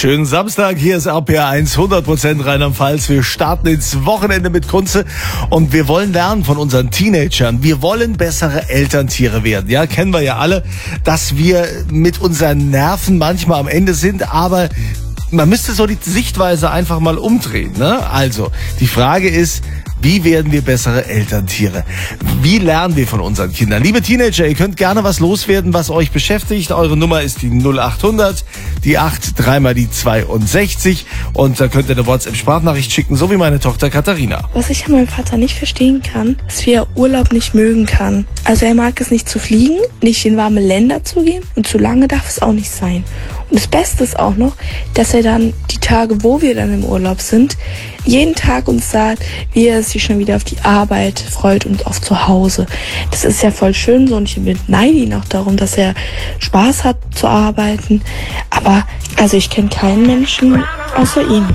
Schönen Samstag, hier ist RPR1, 100% Rheinland-Pfalz. Wir starten ins Wochenende mit Kunze und wir wollen lernen von unseren Teenagern. Wir wollen bessere Elterntiere werden. Ja, kennen wir ja alle, dass wir mit unseren Nerven manchmal am Ende sind, aber man müsste so die Sichtweise einfach mal umdrehen, ne? Also, die Frage ist, wie werden wir bessere Elterntiere? Wie lernen wir von unseren Kindern? Liebe Teenager, ihr könnt gerne was loswerden, was euch beschäftigt. Eure Nummer ist die 0800, die 8, 3 mal die 62. Und da könnt ihr eine WhatsApp-Sprachnachricht schicken, so wie meine Tochter Katharina. Was ich an meinem Vater nicht verstehen kann, ist, wie er Urlaub nicht mögen kann. Also er mag es nicht zu fliegen, nicht in warme Länder zu gehen und zu lange darf es auch nicht sein. Und das Beste ist auch noch, dass er dann die Tage, wo wir dann im Urlaub sind, jeden Tag uns sagt, wie er sich schon wieder auf die Arbeit freut und auf zu Hause. Das ist ja voll schön so und ich beneide ihn auch darum, dass er Spaß hat zu arbeiten. Aber also ich kenne keinen Menschen außer ihn.